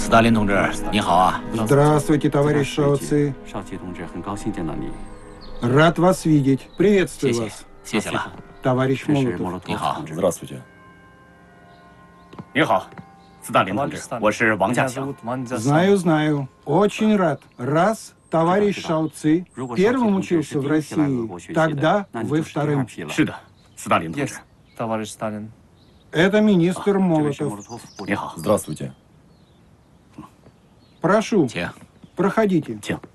斯大林同志，你好啊！ Здравствуйте, товарищ Шао Ци. Рад вас видеть. Приветствую вас, 谢谢了。 товарищ Молотов. 你好， Здравствуйте. 你好，斯大林同志，我是王稼祥。 Знаю. Очень рад. Раз, товарищ Шао Ци первым учился в России, тогда вы вторым. 是的，斯大林同志。 товарищ Сталин. Это министр Молотов. 你好， Здравствуйте. Прошу, 请。 проходите. 请。